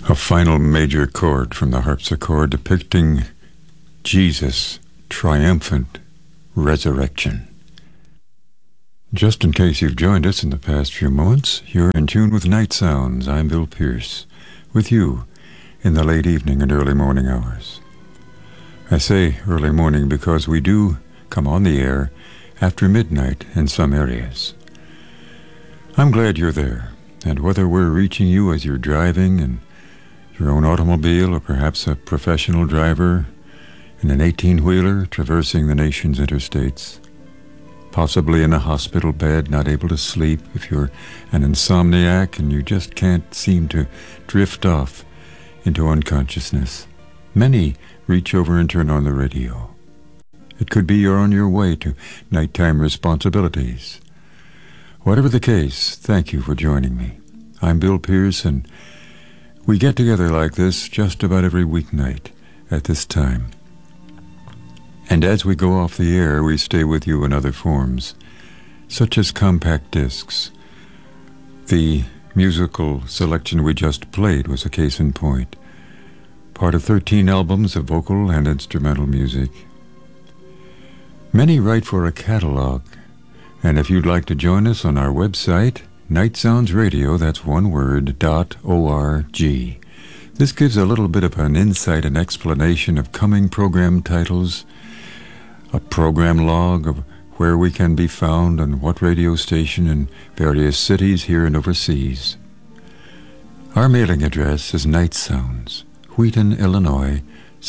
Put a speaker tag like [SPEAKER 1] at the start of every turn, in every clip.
[SPEAKER 1] A final major chord from the harpsichord depicting Jesus' triumphant resurrection. Just in case you've joined us in the past few moments, you're in tune with Night Sounds. I'm Bill Pierce, with you in the late evening and early morning hours. I say early morning because we do come on the air after midnight in some areas. I'm glad you're there, and whether we're reaching you as you're driving in your own automobile, or perhaps a professional driver in an 18-wheeler traversing the nation's interstates, possibly in a hospital bed, not able to sleep, if you're an insomniac and you just can't seem to drift off into unconsciousness. Many reach over and turn on the radio. It could be you're on your way to nighttime responsibilities. Whatever the case, thank you for joining me. I'm Bill Pierce, and we get together like this just about every weeknight at this time. And as we go off the air, we stay with you in other forms, such as compact discs. The musical selection we just played was a case in point, part of 13 albums of vocal and instrumental music. Many write for a catalog, and if you'd like to join us on our website, Night Sounds Radio, that's one word, .org. This gives a little bit of an insight and explanation of coming program titles, a program log of where we can be found on what radio station in various cities here and overseas. Our mailing address is Night Sounds, Wheaton, Illinois,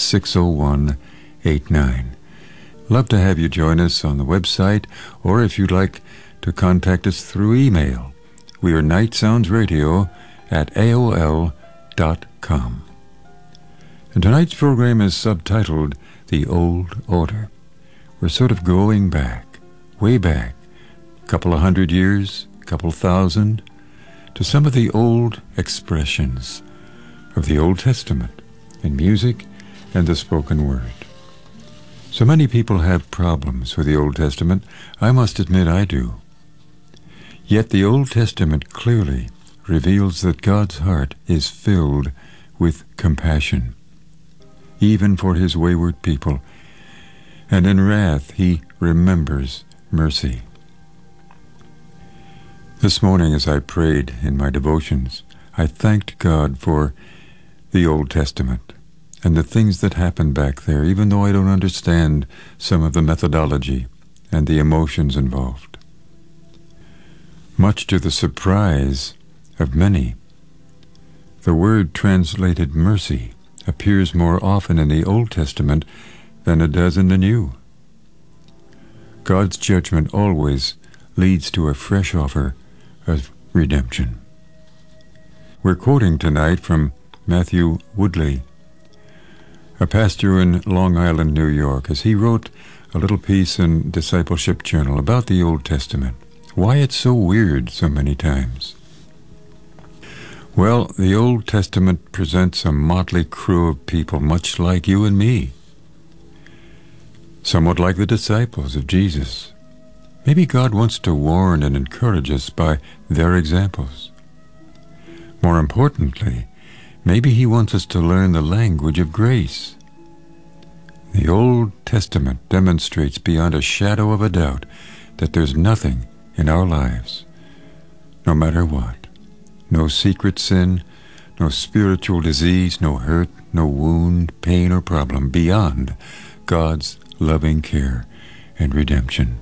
[SPEAKER 1] 60189. Love to have you join us on the website, or if you'd like to contact us through email, we are nightsoundsradio@aol.com. And tonight's program is subtitled The Old Order. We're sort of going back, way back, a couple of 100 years, a couple thousand, to some of the old expressions of the Old Testament in music and the spoken word. So many people have problems with the Old Testament. I must admit I do. Yet the Old Testament clearly reveals that God's heart is filled with compassion, even for his wayward people, and in wrath he remembers mercy. This morning as I prayed in my devotions, I thanked God for the Old Testament and the things that happened back there, even though I don't understand some of the methodology and the emotions involved. Much to the surprise of many, the word translated mercy appears more often in the Old Testament than it does in the New. God's judgment always leads to a fresh offer of redemption. We're quoting tonight from Matthew Woodley, a pastor in Long Island, New York, as he wrote a little piece in Discipleship Journal about the Old Testament. Why it's so weird so many times. Well, the Old Testament presents a motley crew of people much like you and me, somewhat like the disciples of Jesus. Maybe God wants to warn and encourage us by their examples. More importantly, maybe he wants us to learn the language of grace. The Old Testament demonstrates beyond a shadow of a doubt that there's nothing in our lives, no matter what, no secret sin, no spiritual disease, no hurt, no wound, pain, or problem beyond God's loving care and redemption.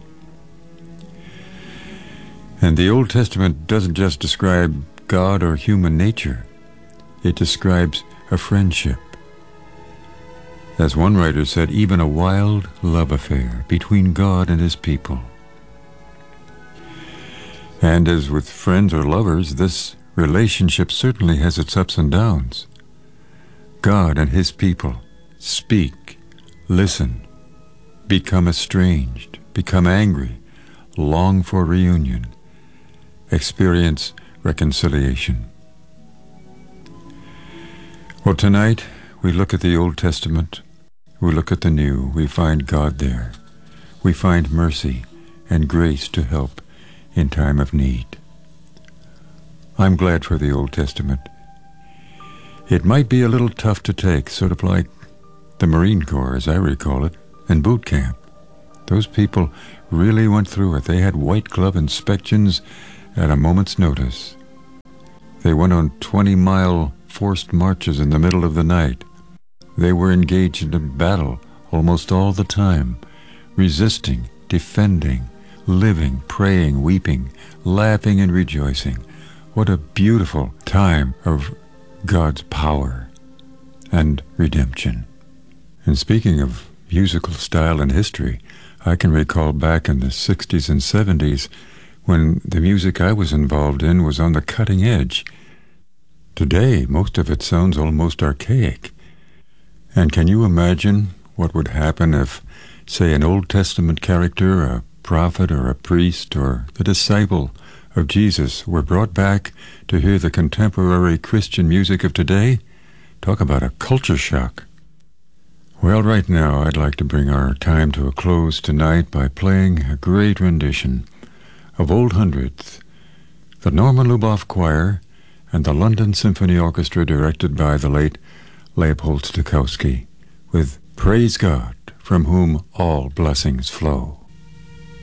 [SPEAKER 1] And the Old Testament doesn't just describe God or human nature, it describes a friendship. As one writer said, even a wild love affair between God and his people. And as with friends or lovers, this relationship certainly has its ups and downs. God and his people speak, listen, become estranged, become angry, long for reunion, experience reconciliation. Well, tonight we look at the Old Testament, we look at the New, we find God there. We find mercy and grace to help in time of need. I'm glad for the Old Testament. It might be a little tough to take, sort of like the Marine Corps, as I recall it, in boot camp. Those people really went through it. They had white glove inspections at a moment's notice. They went on 20-mile forced marches in the middle of the night. They were engaged in a battle almost all the time, resisting, defending, living, praying, weeping, laughing, and rejoicing. What a beautiful time of God's power and redemption. And speaking of musical style and history, I can recall back in the 60s and 70s when the music I was involved in was on the cutting edge. Today, most of it sounds almost archaic. And can you imagine what would happen if, say, an Old Testament character, a prophet or a priest or the disciple of Jesus were brought back to hear the contemporary Christian music of today? Talk about a culture shock. Well, right now, I'd like to bring our time to a close tonight by playing a great rendition of Old Hundredth, the Norman Luboff Choir, and the London Symphony Orchestra directed by the late Leopold Stokowski, with Praise God, from whom all blessings flow.